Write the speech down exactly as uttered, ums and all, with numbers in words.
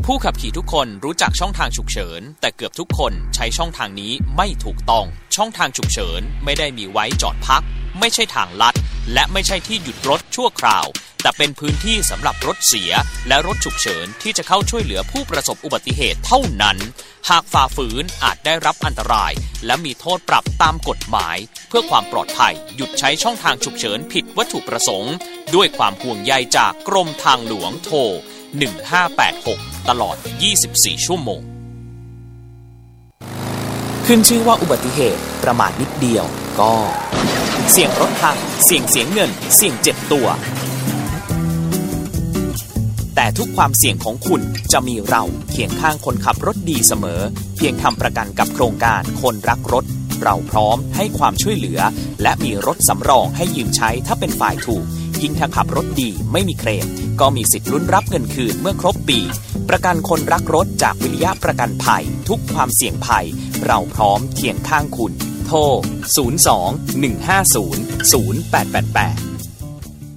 ผู้ขับขี่ทุกคนรู้จักช่องทางฉุกเฉินแต่เกือบทุกคนใช้ช่องทางนี้ไม่ถูกต้องช่องทางฉุกเฉินไม่ได้มีไว้จอดพักไม่ใช่ทางลัดและไม่ใช่ที่หยุดรถชั่วคราวแต่เป็นพื้นที่สำหรับรถเสียและรถฉุกเฉินที่จะเข้าช่วยเหลือผู้ประสบอุบัติเหตุเท่านั้นหากฝ่าฝืนอาจได้รับอันตรายและมีโทษปรับตามกฎหมายเพื่อความปลอดภัยหยุดใช้ช่องทางฉุกเฉินผิดวัตถุประสงค์ด้วยความห่วงใยจากกรมทางหลวงโทรหนึ่งห้าแปดหกตลอดยี่สิบสี่ชั่วโมงขึ้นชื่อว่าอุบัติเหตุประมาทนิดเดียวก็เสี่ยงรถพังเสี่ยงเสียเงินเสี่ยงเจ็บตัวแต่ทุกความเสี่ยงของคุณจะมีเราเคียงข้างคนขับรถดีเสมอเพียงทำประกันกับโครงการคนรักรถเราพร้อมให้ความช่วยเหลือและมีรถสำรองให้ยืมใช้ถ้าเป็นฝ่ายถูกยิ่งถ้าขับรถดีไม่มีเคลมก็มีสิทธิ์ลุ้นรับเงินคืนเมื่อครบปีประกันคนรักรถจากวิริยะประกันภัยทุกความเสี่ยงภัยเราพร้อมเคียงข้างคุณโทรศูนย์ สอง หนึ่ง ห้า ศูนย์ ศูนย์ แปด แปด แปด